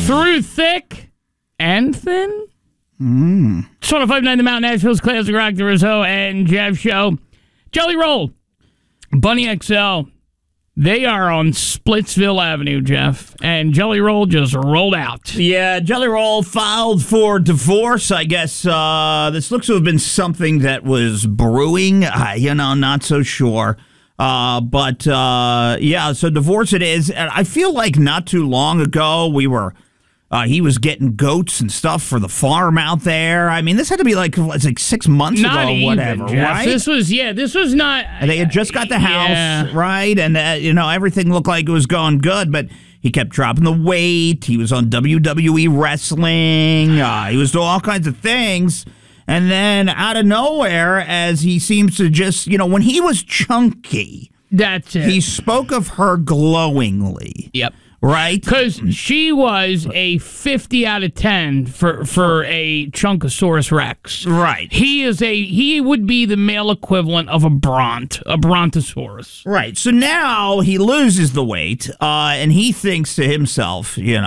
Through thick and thin. It's 105.9 The Mountain, Nashville's Classic Rock, the Rizzo and Jeff Show. Jelly Roll, Bunny XL, they are on Splitsville Avenue, Jeff, and Jelly Roll just rolled out. Yeah, Jelly Roll filed for divorce. I guess this looks to have been something that was brewing. Not so sure. But so divorce it is. And I feel like not too long ago he was getting goats and stuff for the farm out there. I mean, this had to be like 6 months not ago, even, whatever, Jeff. right? This was not. And they had just got the house, right? And everything looked like it was going good, but he kept dropping the weight. He was on WWE wrestling. He was doing all kinds of things. And then out of nowhere, as he seems to just, when he was chunky, that's it. He spoke of her glowingly. Yep. Right? Because she was a 50 out of 10 for a Chunkosaurus Rex. Right. He would be the male equivalent of a Brontosaurus. Right. So now he loses the weight, and he thinks to himself,